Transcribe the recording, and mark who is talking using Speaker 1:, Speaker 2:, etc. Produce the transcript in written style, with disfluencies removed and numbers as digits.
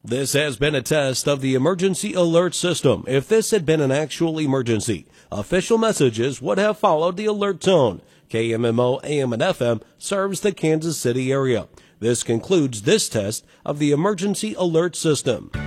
Speaker 1: This has been a test of the emergency alert system. If this had been an actual emergency, official messages would have followed the alert tone. KMMO AM and FM serves the Kansas City area. This concludes this test of the emergency alert system.